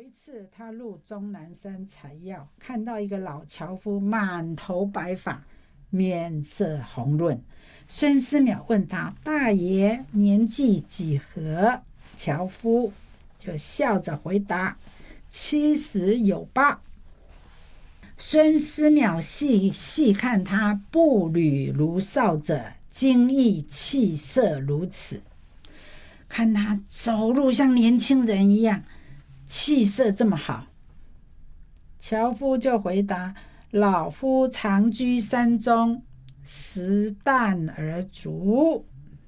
一次，他入终南山采药，看到一个老樵夫，满头白发，面色红润。孙思邈问他：“大爷年纪几何？”樵夫就笑着回答：“70有8。”孙思邈细看他步履如扫者，惊异气色如此。看他走路像年轻人一样，气色这么好。樵夫就回答：“老夫常居山中，食淡而足，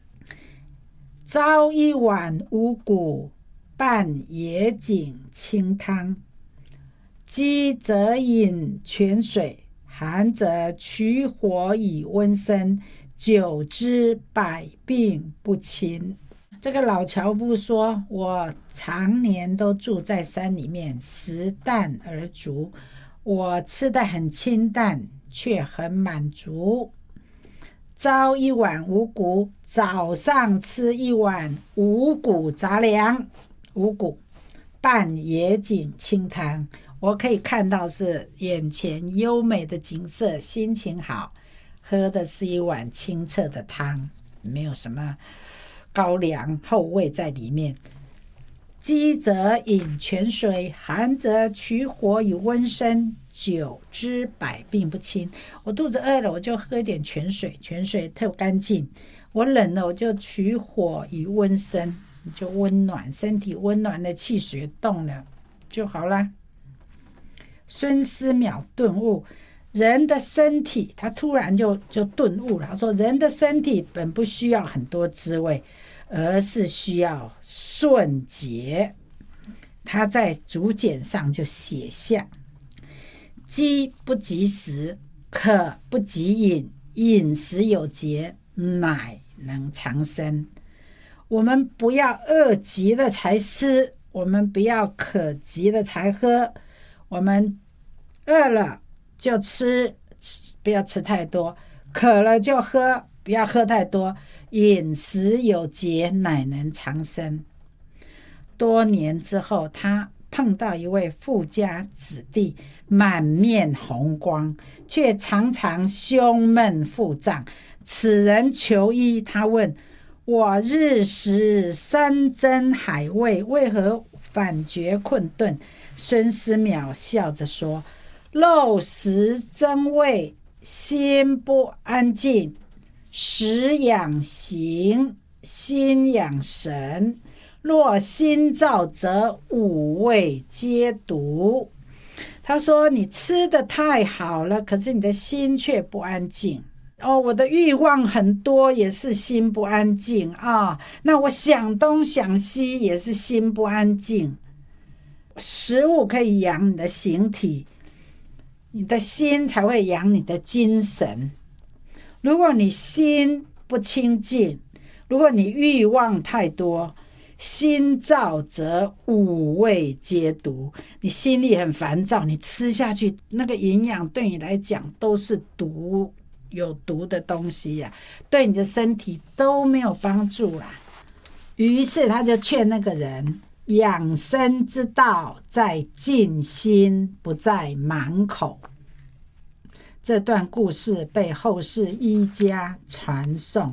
朝一碗五谷，拌野井清汤。饥则饮泉水，寒则取火以温身，久之百病不侵。”这个老樵夫说：“我常年都住在山里面，食淡而足，我吃得很清淡，却很满足。朝一碗五谷，早上吃一碗五谷杂粮，五谷拌野井清汤。我可以看到是眼前优美的景色，心情好，喝的是一碗清澈的汤，没有什么高粱后味在里面。饥则饮泉水，寒则取火以温身，久之百病不侵。我肚子饿了，我就喝一点泉水，泉水特干净。我冷了，我就取火以温身，就温暖身体，温暖的汽水冻了就好了。”孙思邈顿悟，人的身体，他突然就顿悟了。他说：“人的身体本不需要很多滋味，而是需要顺节。”他在竹简上就写下：“饥不及食，渴不及饮，饮食有节，乃能长生。”我们不要饿极了才吃，我们不要渴极了才喝，我们饿了就吃，不要吃太多；渴了就喝，不要喝太多。饮食有节，乃能长生。多年之后，他碰到一位富家子弟，满面红光，却常常胸闷腹胀。此人求医，他问：“我日食山珍海味，为何反觉困顿？”孙思邈笑着说：“肉食增味，心不安静；食养形，心养神。若心躁，则五味皆毒。”他说：“你吃得太好了，可是你的心却不安静。我的欲望很多，也是心不安静啊。那我想东想西，也是心不安静。食物可以养你的形体，你的心才会养你的精神。如果你心不清净，如果你欲望太多，心躁则五味皆毒。你心里很烦躁，你吃下去那个营养对你来讲都是毒，有毒的东西呀，对你的身体都没有帮助啦。”于是他就劝那个人：“养生之道在静心，不在满口。”这段故事被后世医家传颂。